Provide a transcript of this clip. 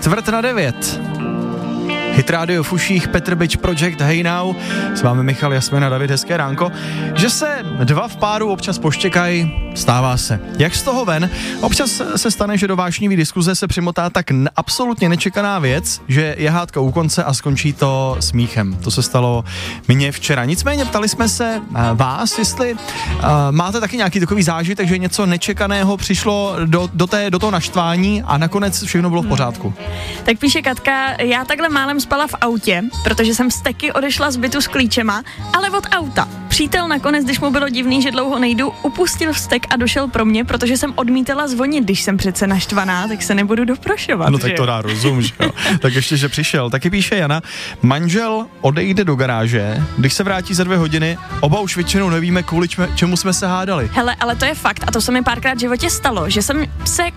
8:45. Hit Radio v uších, Petr Bič, Project Hey Now, s vámi Michal, Jasmina, David, hezké ránko. Že se dva v páru občas poštěkají, stává se. Jak z toho ven? Občas se stane, že do vášnivý diskuze se přimotá tak absolutně nečekaná věc, že je hádka u konce a skončí to smíchem. To se stalo mně včera. Nicméně ptali jsme se vás, jestli máte taky nějaký takový zážitek, že něco nečekaného přišlo do toho naštvání a nakonec všechno bylo v pořádku. Tak píše Katka, já takhle málem spala v autě, protože jsem z Teky odešla z bytu s klíčema, ale od auta. Přítel nakonec, když mu bylo divný, že dlouho nejdu, upustil vztek a došel pro mě, protože jsem odmítala zvonit, když jsem přece naštvaná, tak se nebudu doprošovat. No tak to dá rozum, že jo. Tak ještě, že přišel. Taky píše Jana, manžel odejde do garáže, když se vrátí za 2 hodiny, oba už většinou nevíme, kvůli čemu jsme se hádali. Hele, ale to je fakt a to se mi párkrát v životě stalo, že jsem se